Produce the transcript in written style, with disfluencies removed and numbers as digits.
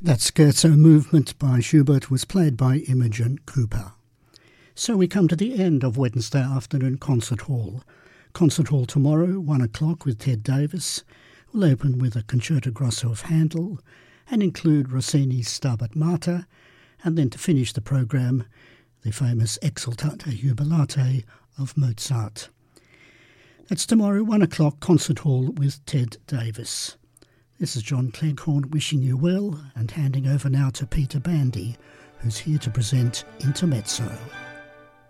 That scherzo movement by Schubert was played by Imogen Cooper. So we come to the end of Wednesday afternoon Concert Hall. Concert Hall tomorrow, 1 o'clock with Ted Davis, will open with a Concerto Grosso of Handel and include Rossini's Stabat Mater, and then to finish the programme, the famous Exsultate Jubilate of Mozart. That's tomorrow, 1 o'clock, Concert Hall with Ted Davis. This is John Cleghorn wishing you well and handing over now to Peter Bandy, who's here to present Intermezzo.